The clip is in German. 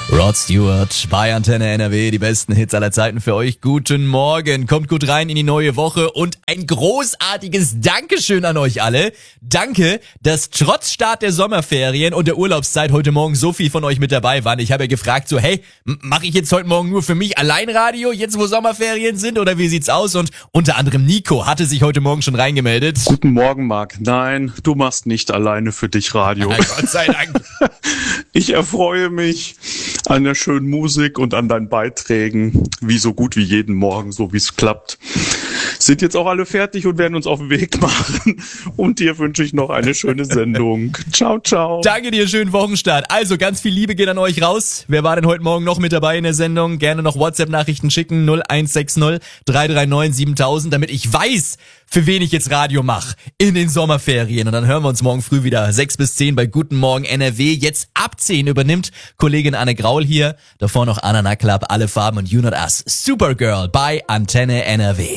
Rod Stewart bei Antenne NRW, die besten Hits aller Zeiten für euch. Guten Morgen, kommt gut rein in die neue Woche und ein großartiges Dankeschön an euch alle. Danke, dass trotz Start der Sommerferien und der Urlaubszeit heute Morgen so viel von euch mit dabei waren. Ich habe ja gefragt so, hey, mache ich jetzt heute Morgen nur für mich allein Radio, jetzt wo Sommerferien sind, oder wie sieht's aus? Und unter anderem Nico hatte sich heute Morgen schon reingemeldet. Guten Morgen, Marc. Nein, du machst nicht alleine für dich Radio. Ja, Gott sei Dank. Ich erfreue mich an der schönen Musik und an deinen Beiträgen, wie so gut wie jeden Morgen, so wie es klappt. Sind jetzt auch alle fertig und werden uns auf den Weg machen. Und dir wünsche ich noch eine schöne Sendung. Ciao, ciao. Danke dir, schönen Wochenstart. Also ganz viel Liebe geht an euch raus. Wer war denn heute Morgen noch mit dabei in der Sendung? Gerne noch WhatsApp-Nachrichten schicken, 0160 339 7000, damit ich weiß, für wen ich jetzt Radio mache in den Sommerferien. Und dann hören wir uns morgen früh wieder 6 bis 10 bei Guten Morgen NRW. Jetzt ab 10 übernimmt Kollegin Anne Graul hier. Davor noch Anna Club, Alle Farben und You Not Us. Supergirl bei Antenne NRW.